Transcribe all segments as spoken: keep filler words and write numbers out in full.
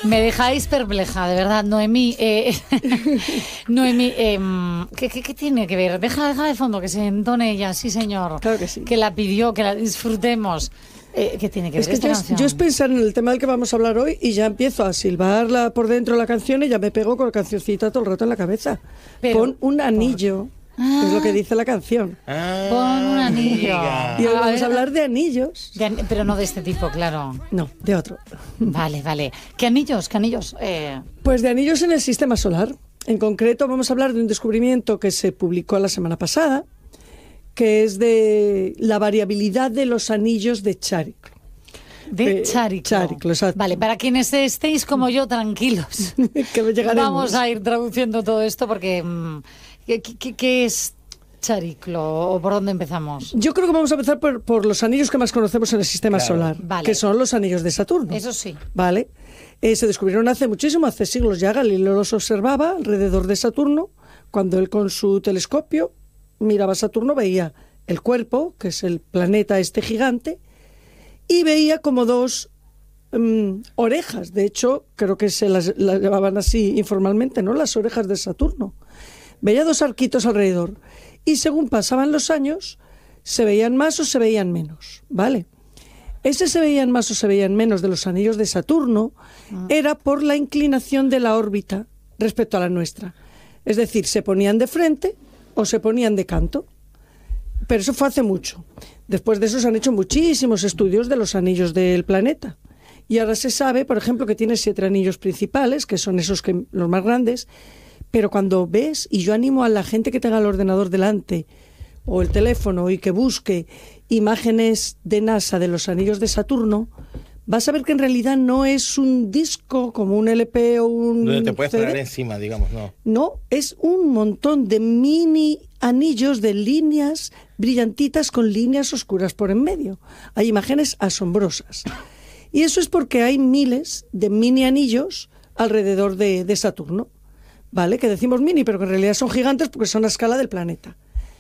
Me dejáis perpleja, de verdad, Noemí. Eh, Noemí, eh, ¿qué, qué, ¿qué tiene que ver? Deja, deja de fondo que se entone ella, sí señor. Claro que sí. Que la pidió, que la disfrutemos. Eh, ¿Qué tiene que ver es que esta yo, canción? yo es pensar en el tema del que vamos a hablar hoy y ya empiezo a silbarla por dentro la canción y ya me pego con la cancioncita todo el rato en la cabeza. Pero, pon un anillo, ah, es lo que dice la canción. Ah, pon un anillo. Y hoy vamos a hablar de anillos. De an pero no de este tipo, claro. No, de otro. Vale, vale. ¿Qué anillos? ¿Qué anillos? Eh... Pues de anillos en el sistema solar. En concreto vamos a hablar de un descubrimiento que se publicó la semana pasada, que es de la variabilidad de los anillos de Chariclo. De Chariclo. Eh, Chariclo, exacto. Vale, para quienes estéis como yo, tranquilos. Que llegaremos. Vamos a ir traduciendo todo esto porque... ¿Qué, qué, qué es Chariclo o por dónde empezamos? Yo creo que vamos a empezar por, por los anillos que más conocemos en el sistema claro. solar, vale. que son los anillos de Saturno. Eso sí. Vale. Eh, se descubrieron hace muchísimo, hace siglos ya. Galileo los observaba alrededor de Saturno. Cuando él con su telescopio miraba a Saturno, veía el cuerpo, que es el planeta este gigante, y veía como dos um, orejas. De hecho, creo que se las, las llamaban así informalmente, ¿no? Las orejas de Saturno. Veía dos arquitos alrededor. Y según pasaban los años, se veían más o se veían menos, ¿vale? Ese se veían más o se veían menos de los anillos de Saturno ah. era por la inclinación de la órbita respecto a la nuestra. Es decir, se ponían de frente o se ponían de canto. Pero eso fue hace mucho. Después de eso se han hecho muchísimos estudios de los anillos del planeta. Y ahora se sabe, por ejemplo, que tiene siete anillos principales, que son esos que, los más grandes. Pero cuando ves, y yo animo a la gente que tenga el ordenador delante o el teléfono y que busque imágenes de NASA de los anillos de Saturno, vas a ver que en realidad no es un disco como un L P o un donde te puedes C D. poner encima, digamos, no. No, es un montón de mini anillos de líneas brillantitas con líneas oscuras por en medio. Hay imágenes asombrosas. Y eso es porque hay miles de mini anillos alrededor de, de Saturno. ¿Vale? Que decimos mini, pero que en realidad son gigantes porque son a escala del planeta.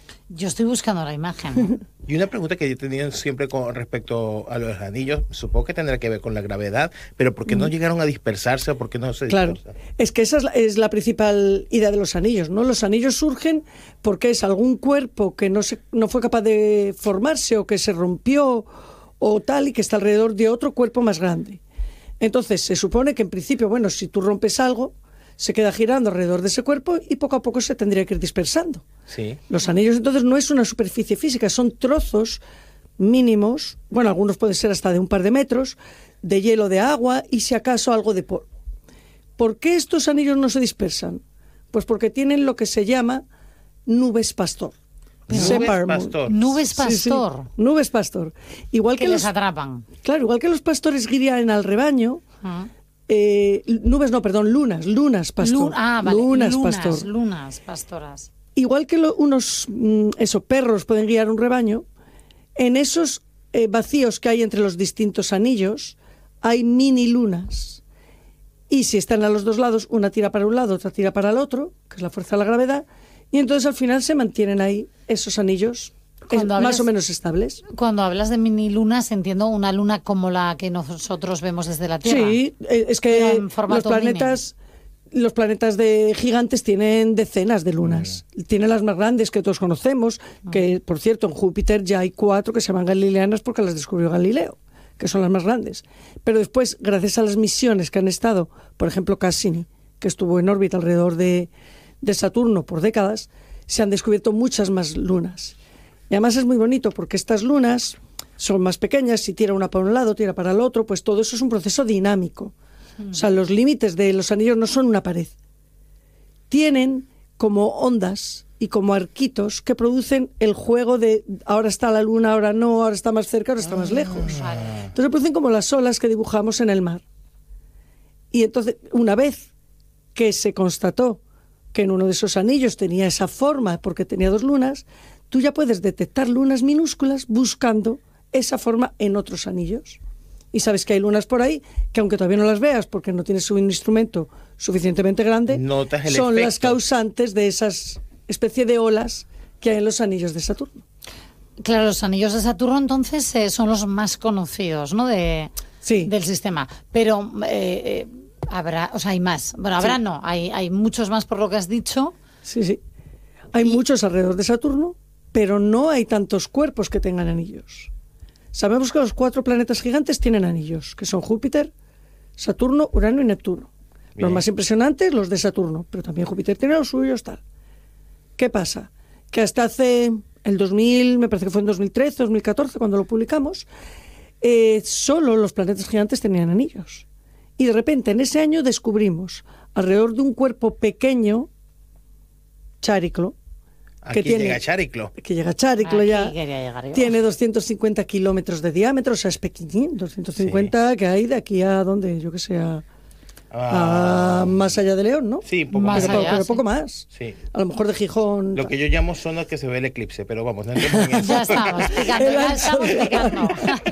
Yo estoy buscando la imagen. Y una pregunta que yo tenía siempre con respecto a los anillos, supongo que tendrá que ver con la gravedad, pero ¿por qué no llegaron a dispersarse o por qué no se dispersan? Claro, es que esa es la, es la principal idea de los anillos, ¿no? Los anillos surgen porque es algún cuerpo que no, se, no fue capaz de formarse o que se rompió o tal y que está alrededor de otro cuerpo más grande. Entonces, se supone que en principio, bueno, si tú rompes algo, se queda girando alrededor de ese cuerpo y poco a poco se tendría que ir dispersando. Sí. Los anillos entonces no es una superficie física, son trozos mínimos, bueno, algunos pueden ser hasta de un par de metros, de hielo, de agua y si acaso algo de polvo. ¿Por qué estos anillos no se dispersan? Pues porque tienen lo que se llama nubes pastor. Nubes pastor. Nubes pastor. Sí, sí. Nubes pastor. Igual que, que les los, atrapan. Claro, igual que los pastores guían al rebaño. Uh-huh. Eh, nubes, no, perdón, lunas, lunas pastor. Lun ah, vale, lunas, lunas pastor. Lunas pastoras. Igual que lo, unos mm, esos perros pueden guiar un rebaño, en esos eh, vacíos que hay entre los distintos anillos hay mini lunas. Y si están a los dos lados, una tira para un lado, otra tira para el otro, que es la fuerza de la gravedad, y entonces al final se mantienen ahí esos anillos es, hablas, más o menos estables. Cuando hablas de mini lunas, entiendo una luna como la que nosotros vemos desde la Tierra. Sí, es que los planetas, los planetas de gigantes tienen decenas de lunas. Mm. Tienen las más grandes que todos conocemos, mm. que por cierto en Júpiter ya hay cuatro que se llaman galileanas porque las descubrió Galileo, que son las más grandes. Pero después, gracias a las misiones que han estado, por ejemplo Cassini, que estuvo en órbita alrededor de, de Saturno por décadas, se han descubierto muchas más lunas. Y además es muy bonito porque estas lunas son más pequeñas, si tira una para un lado, tira para el otro, pues todo eso es un proceso dinámico. Mm. O sea, los límites de los anillos no son una pared. Tienen como ondas y como arquitos que producen el juego de ahora está la luna, ahora no, ahora está más cerca, ahora está más lejos. Ah. Entonces producen como las olas que dibujamos en el mar. Y entonces, una vez que se constató que en uno de esos anillos tenía esa forma porque tenía dos lunas, tú ya puedes detectar lunas minúsculas buscando esa forma en otros anillos. Y sabes que hay lunas por ahí que aunque todavía no las veas porque no tienes un instrumento suficientemente grande, son efecto. las causantes de esas especie de olas que hay en los anillos de Saturno. Claro, los anillos de Saturno entonces eh, son los más conocidos, ¿no? De, sí. del sistema. Pero eh, Habrá, o sea, hay más. Bueno, habrá sí. no, hay, hay muchos más por lo que has dicho. Sí, sí. Hay y... muchos alrededor de Saturno, pero no hay tantos cuerpos que tengan anillos. Sabemos que los cuatro planetas gigantes tienen anillos, que son Júpiter, Saturno, Urano y Neptuno. Bien. Los más impresionantes, los de Saturno, pero también Júpiter tiene los suyos, tal. ¿Qué pasa? Que hasta hace el dos mil, me parece que fue en dos mil trece, dos mil catorce, cuando lo publicamos, eh, solo los planetas gigantes tenían anillos. Y de repente, en ese año, descubrimos alrededor de un cuerpo pequeño, Chariclo, Aquí que tiene, llega Chariclo. Que llega Chariclo Aquí ya. Tiene doscientos cincuenta kilómetros de diámetro, o sea, es pequeñín. doscientos cincuenta sí. Que hay de aquí a donde, yo que sé, a, ah, a más allá de León, ¿no? Sí, poco más más. Pero, allá, pero sí. poco más. Sí. A lo mejor de Gijón. Lo que yo llamo zona que se ve el eclipse, pero vamos, no entremos en eso. Ya estamos picando, ya estamos picando.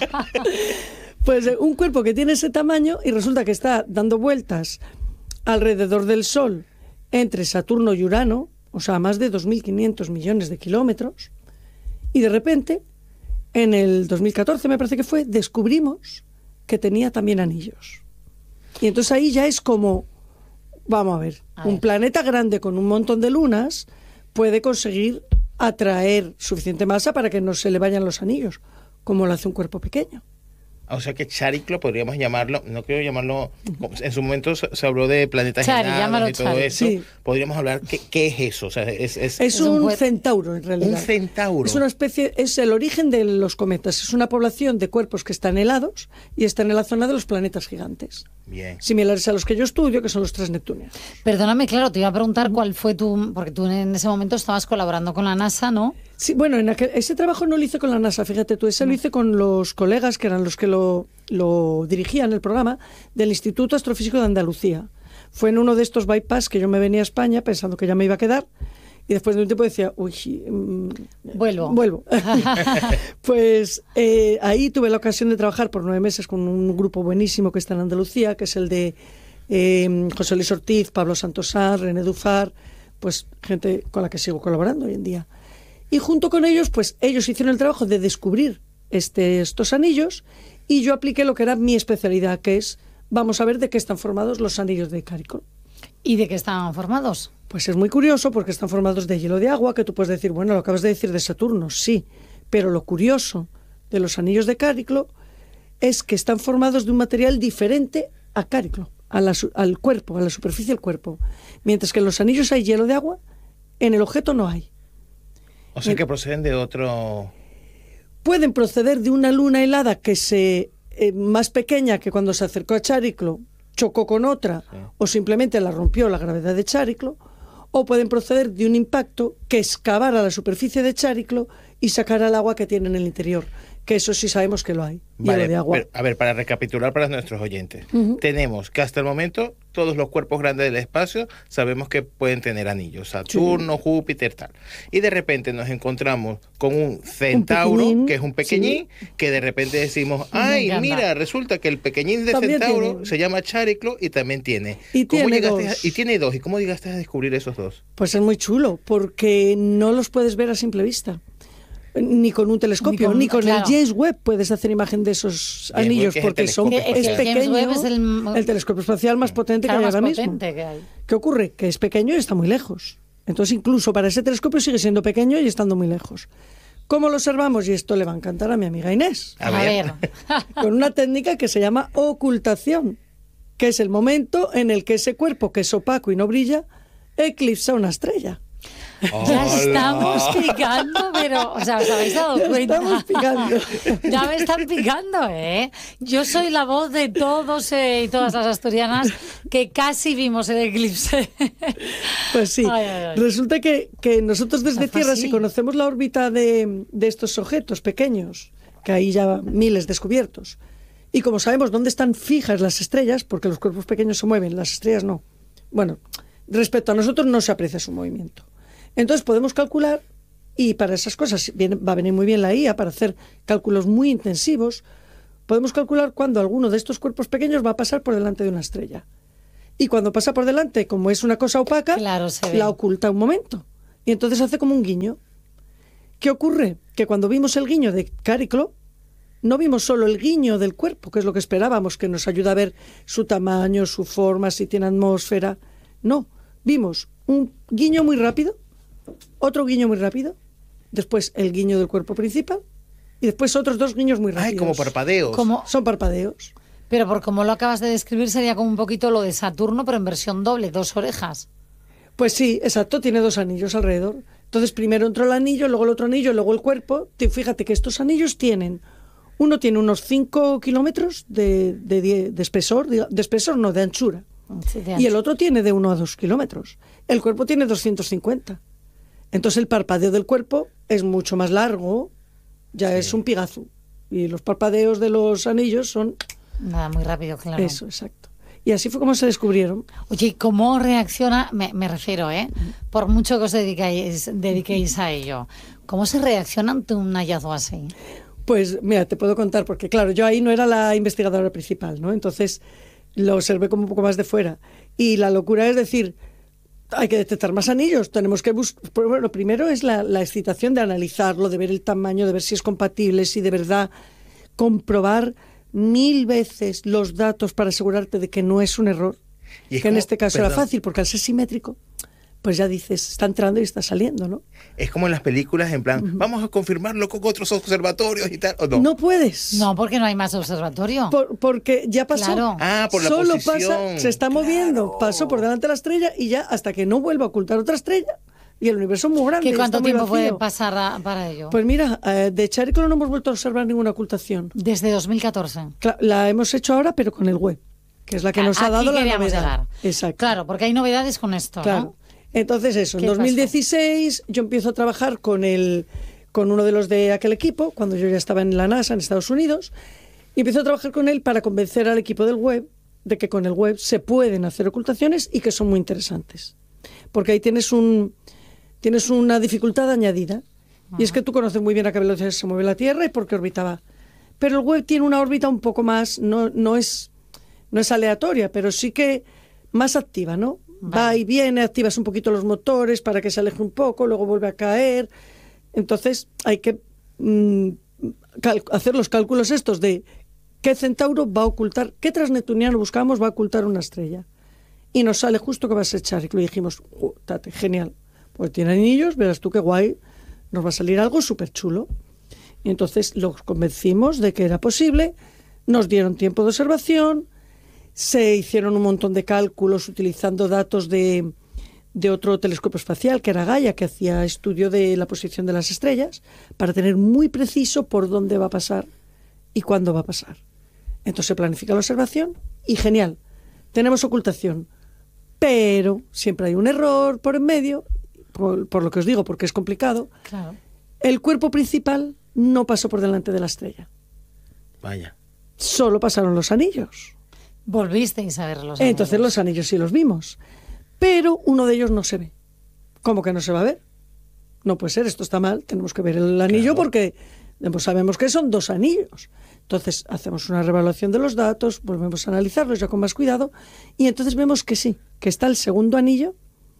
Pues un cuerpo que tiene ese tamaño y resulta que está dando vueltas alrededor del Sol entre Saturno y Urano, o sea, más de dos mil quinientos millones de kilómetros, y de repente, en el dos mil catorce me parece que fue, descubrimos que tenía también anillos. Y entonces ahí ya es como, vamos a ver, a un ver. planeta grande con un montón de lunas puede conseguir atraer suficiente masa para que no se le vayan los anillos, como lo hace un cuerpo pequeño. O sea que Chariclo podríamos llamarlo, no quiero llamarlo, en su momento se, se habló de planetas Chari, enanos y todo Chari. eso. Sí. Podríamos hablar, ¿qué, qué es eso? O sea, es, es, es, es un, un centauro, en realidad. Un centauro. Es una especie, es el origen de los cometas. Es una población de cuerpos que están helados y están en la zona de los planetas gigantes. Bien. Similares a los que yo estudio, que son los tres Neptunios. Perdóname, claro, te iba a preguntar cuál fue tu... Porque tú en ese momento estabas colaborando con la NASA, ¿no? Sí, bueno, en aquel, ese trabajo no lo hice con la NASA, fíjate tú, ese no. lo hice con los colegas que eran los que lo, lo dirigían el programa del Instituto Astrofísico de Andalucía. Fue en uno de estos bypass que yo me venía a España pensando que ya me iba a quedar y después de un tiempo decía, uy, mmm, vuelvo. Vuelvo. Pues eh, ahí tuve la ocasión de trabajar por nueve meses con un grupo buenísimo que está en Andalucía, que es el de eh, José Luis Ortiz, Pablo Santosar, René Dufar, pues gente con la que sigo colaborando hoy en día. Y junto con ellos, pues ellos hicieron el trabajo de descubrir este, estos anillos y yo apliqué lo que era mi especialidad, que es, vamos a ver de qué están formados los anillos de Chariclo. ¿Y de qué estaban formados? Pues es muy curioso porque están formados de hielo de agua, que tú puedes decir, bueno, lo acabas de decir de Saturno, sí, pero lo curioso de los anillos de Chariclo es que están formados de un material diferente a Chariclo, a la, al cuerpo, a la superficie del cuerpo. Mientras que en los anillos hay hielo de agua, en el objeto no hay. O sea que proceden de otro... Pueden proceder de una luna helada que se eh, más pequeña que cuando se acercó a Chariclo, chocó con otra, sí. o simplemente la rompió la gravedad de Chariclo, o pueden proceder de un impacto que excavara la superficie de Chariclo y sacara el agua que tiene en el interior, que eso sí sabemos que lo hay, vale, hielo de agua. Pero, a ver, para recapitular para nuestros oyentes, uh-huh. tenemos que hasta el momento todos los cuerpos grandes del espacio sabemos que pueden tener anillos, Saturno, sí. Júpiter, tal. Y de repente nos encontramos con un centauro, un que es un pequeñín, sí. que de repente decimos, ay, mira, resulta que el pequeñín de también centauro tiene. Se llama Chariclo y también tiene. Y tiene dos. A, y tiene dos. ¿Y cómo llegaste a descubrir esos dos? Pues es muy chulo, porque no los puedes ver a simple vista. Ni con un telescopio, ni con, ni con claro. el James Webb puedes hacer imagen de esos James anillos, porque son que, es que pequeño, es el, el telescopio espacial más potente claro, que hay más ahora potente mismo. Que hay. ¿Qué ocurre? Que es pequeño y está muy lejos. Entonces incluso para ese telescopio sigue siendo pequeño y estando muy lejos. ¿Cómo lo observamos? Y esto le va a encantar a mi amiga Inés. A ver. Con una técnica que se llama ocultación, que es el momento en el que ese cuerpo, que es opaco y no brilla, eclipsa una estrella. Ya estamos picando, pero, o sea, ¿os habéis dado cuenta? Estamos picando. Ya me están picando, ¿eh? Yo soy la voz de todos eh, y todas las asturianas que casi vimos el eclipse. Pues sí. Ay, ay, ay. Resulta que, que nosotros desde Tierra, si conocemos la órbita de, de estos objetos pequeños, que hay ya miles descubiertos, y como sabemos dónde están fijas las estrellas, porque los cuerpos pequeños se mueven, las estrellas no. Bueno, respecto a nosotros no se aprecia su movimiento. Entonces podemos calcular, y para esas cosas viene, va a venir muy bien la I A, para hacer cálculos muy intensivos, podemos calcular cuándo alguno de estos cuerpos pequeños va a pasar por delante de una estrella. Y cuando pasa por delante, como es una cosa opaca, claro, la oculta un momento. Y entonces hace como un guiño. ¿Qué ocurre? Que cuando vimos el guiño de Chariclo, no vimos solo el guiño del cuerpo, que es lo que esperábamos, que nos ayuda a ver su tamaño, su forma, si tiene atmósfera. No, vimos un guiño muy rápido, otro guiño muy rápido, después el guiño del cuerpo principal y después otros dos guiños muy rápidos. Ay, como parpadeos. Como... Son parpadeos. Pero por como lo acabas de describir, sería como un poquito lo de Saturno, pero en versión doble, dos orejas. Pues sí, exacto, tiene dos anillos alrededor. Entonces primero entró el anillo, luego el otro anillo, luego el cuerpo. Fíjate que estos anillos tienen, uno tiene unos cinco kilómetros de, de, de espesor, de, de espesor no, de anchura. Sí, de y el otro tiene de uno a dos kilómetros. El cuerpo tiene doscientos cincuenta. Entonces el parpadeo del cuerpo es mucho más largo, ya sí. Es un pigazo. Y los parpadeos de los anillos son... Nada, muy rápido, claro. Eso, exacto. Y así fue como se descubrieron. Oye, ¿cómo reacciona? Me, me refiero, ¿eh? Por mucho que os dediquéis, dediquéis a ello. ¿Cómo se reacciona ante un hallazgo así? Pues mira, te puedo contar, porque claro, yo ahí no era la investigadora principal, ¿no? Entonces lo observé como un poco más de fuera. Y la locura es decir, hay que detectar más anillos, tenemos que buscar... Bueno, lo primero es la, la excitación de analizarlo, de ver el tamaño, de ver si es compatible, si de verdad comprobar mil veces los datos para asegurarte de que no es un error, y que como, en este caso perdón. Era fácil, porque al ser simétrico, pues ya dices, está entrando y está saliendo, ¿no? Es como en las películas, en plan, uh-huh. vamos a confirmarlo con otros observatorios y tal, ¿o no? No puedes. No, porque no hay más observatorio. Por, porque ya pasó. Claro. Ah, por la Solo posición. pasa, se está moviendo, claro. Pasó por delante de la estrella y ya hasta que no vuelva a ocultar otra estrella. Y el universo es muy grande. ¿Qué cuánto tiempo vacío. Puede pasar a, para ello? Pues mira, eh, de Chariclo no hemos vuelto a observar ninguna ocultación. Desde dos mil catorce. Claro, la hemos hecho ahora, pero con el web, que es la que nos Aquí ha dado la novedad. Llegar. Exacto. Claro, porque hay novedades con esto, claro. ¿no? Entonces eso, en dos mil dieciséis pasó? Yo empiezo a trabajar con el con uno de los de aquel equipo, cuando yo ya estaba en la NASA, en Estados Unidos, y empiezo a trabajar con él para convencer al equipo del web de que con el web se pueden hacer ocultaciones y que son muy interesantes. Porque ahí tienes un tienes una dificultad añadida. Uh-huh. Y es que tú conoces muy bien a qué velocidad se mueve la Tierra y por qué orbitaba. Pero el web tiene una órbita un poco más, no, no, es, no es aleatoria, pero sí que más activa, ¿no? Vale. Va y viene, activas un poquito los motores para que se aleje un poco, luego vuelve a caer. Entonces hay que mmm, cal- hacer los cálculos estos de qué centauro va a ocultar, qué transneptuniano buscamos va a ocultar una estrella. Y nos sale justo que va a ser Chariclo. Y dijimos, uh, tate, genial. Pues tiene anillos, verás tú qué guay, nos va a salir algo súper chulo. Y entonces los convencimos de que era posible, nos dieron tiempo de observación, se hicieron un montón de cálculos utilizando datos de, de otro telescopio espacial, que era Gaia, que hacía estudio de la posición de las estrellas, para tener muy preciso por dónde va a pasar y cuándo va a pasar. Entonces se planifica la observación y genial, tenemos ocultación, pero siempre hay un error por en medio, por, por lo que os digo, porque es complicado. Claro. El cuerpo principal no pasó por delante de la estrella. Vaya. Solo pasaron los anillos. Volvisteis a ver los anillos. Entonces los anillos sí los vimos. Pero uno de ellos no se ve. ¿Cómo que no se va a ver? No puede ser, esto está mal. Tenemos que ver el anillo, claro, porque pues, sabemos que son dos anillos. Entonces hacemos una reevaluación de los datos, volvemos a analizarlos ya con más cuidado y entonces vemos que sí, que está el segundo anillo,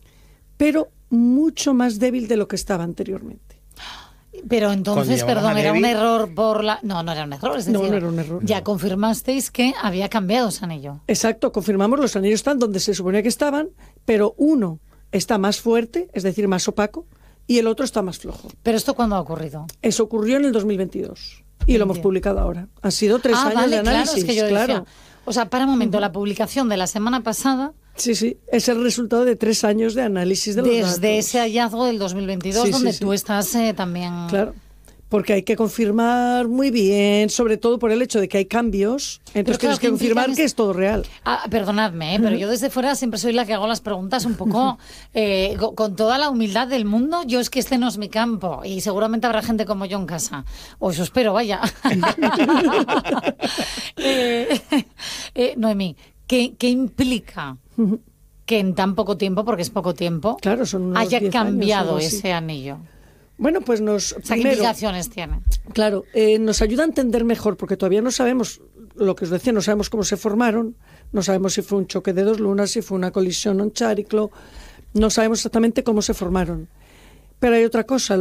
pero mucho más débil de lo que estaba anteriormente. Pero entonces, perdón, era un error por la... No, no era un error, es decir, no, no era un error. Ya confirmasteis que había cambiado ese anillo. Exacto, confirmamos, los anillos están donde se suponía que estaban, pero uno está más fuerte, es decir, más opaco, y el otro está más flojo. ¿Pero esto cuándo ha ocurrido? Eso ocurrió en el dos mil veintidós, y lo hemos publicado ahora. Han sido tres ah, años vale, de análisis, claro, es que yo claro. Decía, o sea, para un momento, la publicación de la semana pasada... Sí, sí, es el resultado de tres años de análisis de los desde datos. Desde ese hallazgo del dos mil veintidós, sí, donde sí, tú sí. estás eh, también... Claro, porque hay que confirmar muy bien, sobre todo por el hecho de que hay cambios, entonces tienes que confirmar que es todo real. Ah, perdonadme, ¿eh? pero yo desde fuera siempre soy la que hago las preguntas un poco eh, con, con toda la humildad del mundo. Yo es que este no es mi campo y seguramente habrá gente como yo en casa. O eso espero, vaya. eh, eh, Noemí, ¿qué, qué implica que en tan poco tiempo, porque es poco tiempo, claro, son haya cambiado ese anillo? Bueno, pues nos... ¿Qué implicaciones tiene? Claro, eh, nos ayuda a entender mejor, porque todavía no sabemos, lo que os decía, no sabemos cómo se formaron, no sabemos si fue un choque de dos lunas, si fue una colisión en Chariclo, no sabemos exactamente cómo se formaron. Pero hay otra cosa,